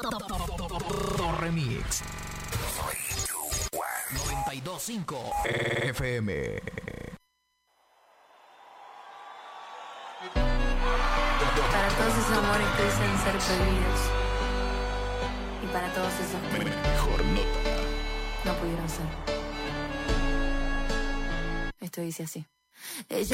Remix 92.5 FM. Para todos esos amores que dicen ser prohibidos. Y para todos esos que Mejor nota. no pudieron ser. Esto dice así. Ella